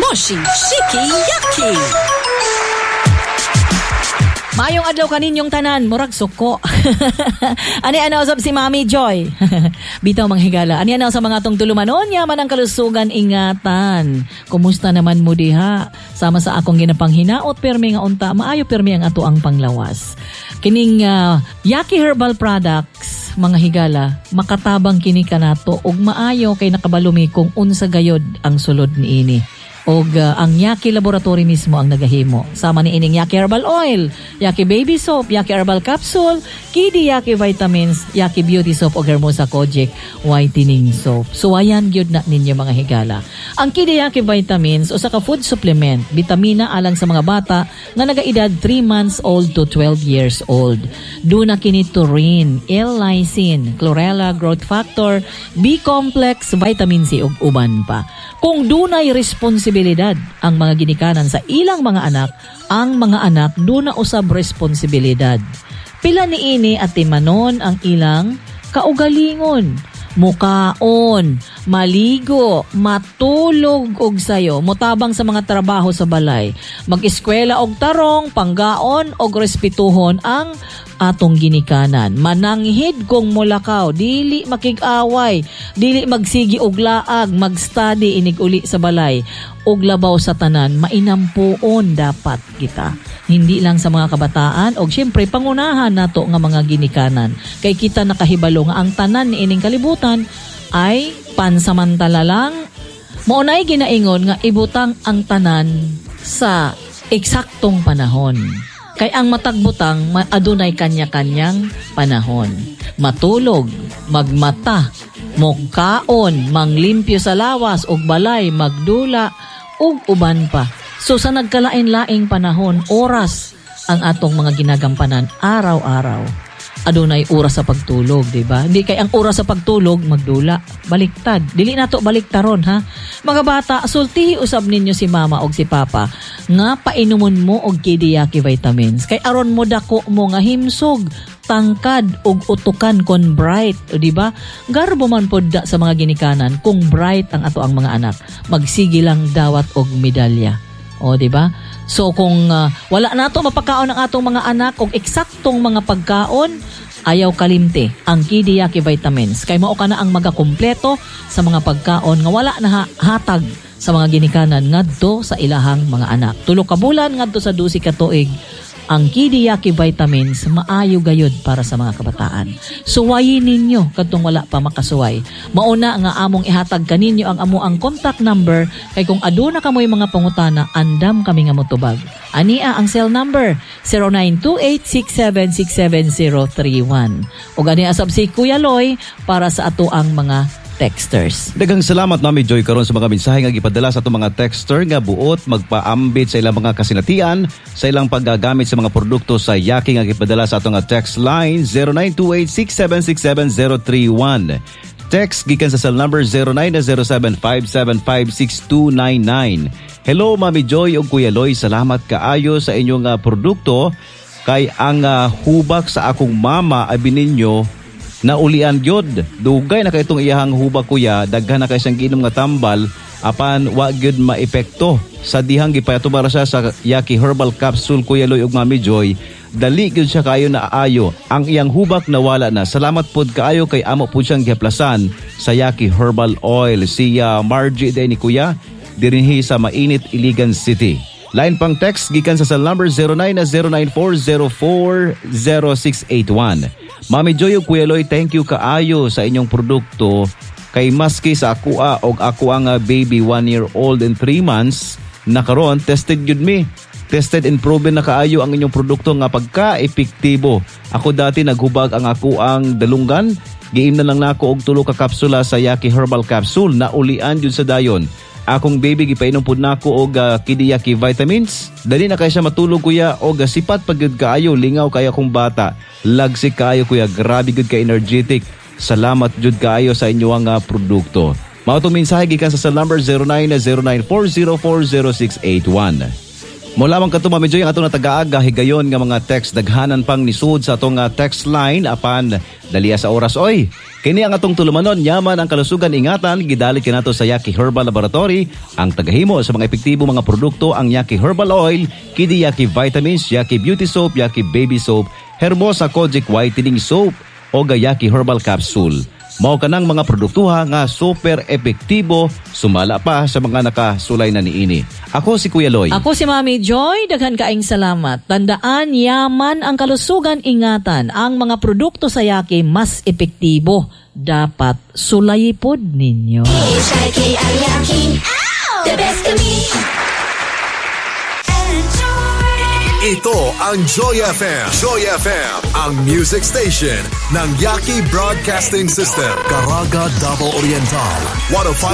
Moshi Shiki Yaki. Mayong adlaw kaninyong tanan, murag suko. Ani usab si Mami Joy. Bitaw manghigala. Ani sa mga tong tulumanon, yaman ang kalusugan, ingatan. Kumusta naman mo diha? Sama sa akong ginapanghinaot permi nga unta, maayo permi ang ato ang panglawas. Kining Yaki Herbal Products, mga higala, makatabang kini kanato ug maayo kay nakabalumi kung unsa gayod ang sulod niini. Og ang Yaki Laboratory mismo ang nagahimo. Sama ni ining Yaki Herbal Oil, Yaki Baby Soap, Yaki Herbal Capsule, Kidi Yaki Vitamins, Yaki Beauty Soap o Hermosa Kojic Whitening Soap. So ayan gyud na ninyo mga higala. Ang Kidi Yaki Vitamins o saka food supplement, bitamina alang sa mga bata nga nagaedad 3 months old to 12 years old. Duna kini taurine, L-lysine, chlorella, growth factor, B-complex, vitamin C ug uban pa. Kung dunay responsibilidad ang mga ginikanan sa ilang mga anak, ang mga anak duna usab responsibilidad. Pila niini at timanon ang ilang kaugalingon. Mukaon, maligo, matulog og sayo, mutabang sa mga trabaho sa balay, mag-eskwela og tarong, panggaon og respetuhon ang atong ginikanan. Mananghid kung mulakaw, dili makig-away, dili magsigi og laag, mag-study inig uli sa balay, og labaw sa tanan, mainampuon dapat kita. Hindi lang sa mga kabataan og syempre pangunahan nato nga mga ginikanan. Kay kita nakahibalo nga ang tanan ni ining kalibutan ay pansamantala lang. Maunay ginaingon nga ibutang ang tanan sa eksaktong panahon. Kay ang matagbutang adunay kanya-kanyang panahon. Matulog, magmata, mugkaon, manglimpyo sa lawas og balay, magdula ug uban pa. So sa nagkalain-laing panahon, oras ang atong mga ginagampanan araw-araw. Adunay oras sa pagtulog, di ba? Hindi kay ang oras sa pagtulog magdula, baliktad. Dili nato baliktaron ha. Mga bata, sultihi usab ninyo si mama og si papa nga painumon mo og Kidi Yaki vitamins. Kay aron mo dako mo nga himsog, tangkad og utukan kon bright, o di ba? Garbo man pod da sa mga ginikanan kung bright ang ato ang mga anak. Magsige lang dawat og medalya. O, di ba? So, kung wala nato mapakaon ang atong mga anak og eksaktong mga pagkaon, ayaw kalimte ang Kidi Yaki Vitamins. Kay mao kana ang magakumpleto sa mga pagkaon nga wala na hatag sa mga ginikanan ngadto sa ilahang mga anak. 3 ka bulan ngadto sa 12 ka tuig, ang Kidi Yaki Vitamins maayo gayod para sa mga kabataan. Suwayin ninyo kadtong wala pa makasuway. Mauna nga among ihatag kaninyo ang amuang contact number kay kung aduna kamoy mga pangutana, andam kami nga motubag. Ania ang cell number 0928676731. Ug ani asab si Kuya Loy para sa ato ang mga texters. Daghang salamat Mami Joy karon sa mga mensahe nga gipadala sa atong mga texter nga buot magpaambit sa ilang mga kasinatian sa ilang paggagamit sa mga produkto sa Yaki nga gipadala sa atong text line 092867673031. Text gikan sa cell number 090757562299. Hello Mami Joy ug Kuya Loy, salamat kaayo sa inyong produkto kay ang hubak sa akong mama abi ninyo na ulian gyud. Dugay na kay itong iyahang hubak kuya, daghan na kay siyang giinom nga tambal apan wa gyud maepekto. Sa dihang gipatubara siya sa Yaki Herbal Capsule Kuya Loy ug Mami Joy, dali gyud siya kaayo na aayo. Ang iyang hubak nawala na. Salamat pod kaayo kay amo pod siyang gihaplasan sa Yaki Herbal Oil. Si Margie day ni kuya dirinhi sa Mainit, Iligan City. Line pang text gikan sa cell number 0909-09404-0681. Mami Joy ug Kuya Loy, thank you kaayo sa inyong produkto kay maski sa akua og ako ang baby 1 year old and 3 months na karon tested gyud mi. Tested and proven na kaayo ang inyong produkto nga pagka-epektibo. Ako dati naghubag ang ako ang dalunggan, giim na lang nako og 3 ka kapsula sa Yaki Herbal Capsule na ulian jud sa dayon. Akong baby gipainom pud nako og Kidi Yaki Vitamins. Dali na kay siya matulog kuya og sipat pag gyud kaayo, lingaw kay akong bata. Lagsik kaayo kuya, grabe gyud ka energetic. Salamat jud kaayo sa inyong produkto. Mao tong mensahe gikan sa cell number 0909-404-0681. Mula man kato Mami Joy ang atong natag-aaga higayon nga mga text daghanan pang nisud sa atong text line apan daliya sa oras oy. Kini ang atong tulumanon yaman ang kalusugan ingatan gidalit kanato sa Yaki Herbal Laboratory ang tagahimo sa mga epektibo mga produkto ang Yaki Herbal Oil, kidi Yaki Vitamins, Yaki Beauty Soap, Yaki Baby Soap, Hermosa Kojic Whitening Soap o Yaki Herbal Capsule. Mao kanang mga produktuha nga super epektibo sumala pa sa mga nakasulay na niini. Ako si Kuya Loy. Ako si Mami Joy, daghan kaayong salamat. Tandaan, yaman ang kalusugan ingatan. Ang mga produkto sa Yaki mas epektibo. Dapat sulayipod ninyo. Yaki ang Yaki, the best kami. Ito ang Joy FM. Joy FM, ang music station ng Yaki Broadcasting System. Caraga, Davao Oriental. 105